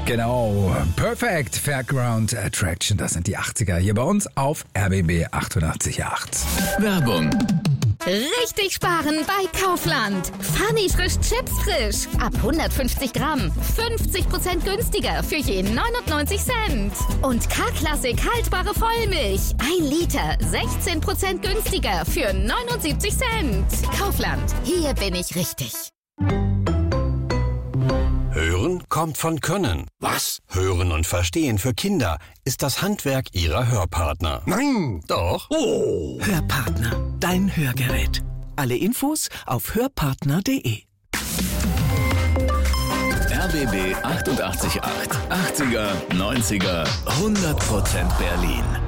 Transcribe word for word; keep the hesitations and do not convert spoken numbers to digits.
Genau, Perfect Fairground Attraction, das sind die achtziger hier bei uns auf R B B achtundachtzig Komma acht. Werbung. Richtig sparen bei Kaufland. Funny frisch Chips frisch. Ab hundertfünfzig Gramm. fünfzig Prozent günstiger für je neunundneunzig Cent. Und K-Klassik haltbare Vollmilch. ein Liter. sechzehn Prozent günstiger für neunundsiebzig Cent. Kaufland. Hier bin ich richtig. Hören kommt von Können. Was? Hören und Verstehen für Kinder ist das Handwerk ihrer Hörpartner. Nein! Doch. Oh! Hörpartner, dein Hörgerät. Alle Infos auf hörpartner punkt de. R B B achtundachtzig Komma acht. achtziger, neunziger, hundert Prozent Berlin.